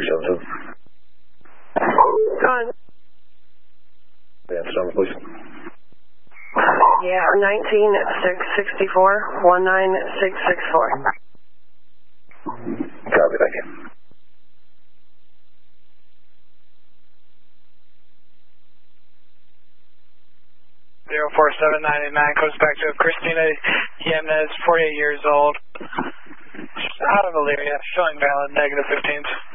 372. Go on. Answer number, please. Yeah, 19664, 19664. Copy, thank you. Zero 4799 comes back to Christina Jimenez, 48 years old. Out of Elyria, showing valid, -15s.